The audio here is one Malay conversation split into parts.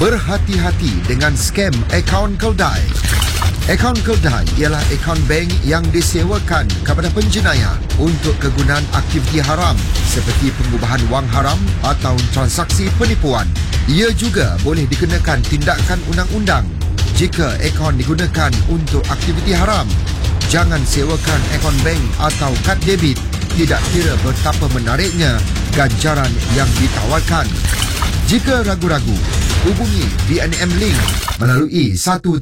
Berhati-hati dengan skam akaun Keldai. Akaun Keldai ialah akaun bank yang disewakan kepada penjenayah untuk kegunaan aktiviti haram seperti pengubahan wang haram atau transaksi penipuan. Ia juga boleh dikenakan tindakan undang-undang jika akaun digunakan untuk aktiviti haram. Jangan sewakan akaun bank atau kad debit, tidak kira betapa menariknya ganjaran yang ditawarkan. Jika ragu-ragu, hubungi BNM Link melalui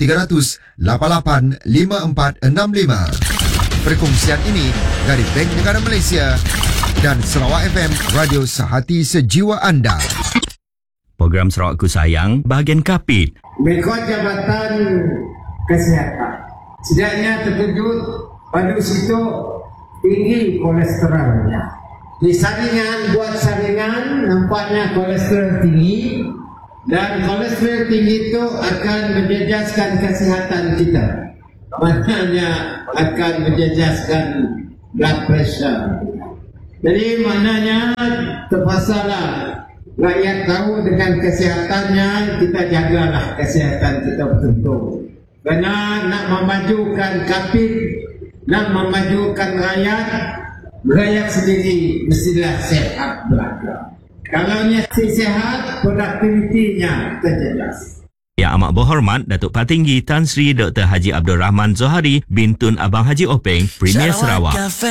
13885465. Perkongsian ini dari Bank Negara Malaysia dan Sarawak FM, radio sehati sejiwa anda. Program Sarawakku Sayang, bahagian Kapit. Mengikut Jabatan Kesihatan, setidaknya terkejut pada usia tinggi kolesterolnya. Di saringan, buat saringan, nampaknya kolesterol tinggi. Dan kolesterol tinggi itu akan menjejaskan kesihatan kita. Maknanya akan menjejaskan blood pressure. Jadi maknanya terpaksalah rakyat tahu dengan kesehatannya, kita jagalah kesihatan kita betul-betul. Kerana nak memajukan Kapit, nak memajukan rakyat sendiri mestilah sehat belaka. Kalau ni sihat, produktivitinya terjejas. Yang amat berhormat Datuk Patinggi Tan Sri Dr. Haji Abdul Rahman Zohari bin Tun Abang Haji Openg, Premier Sarawak.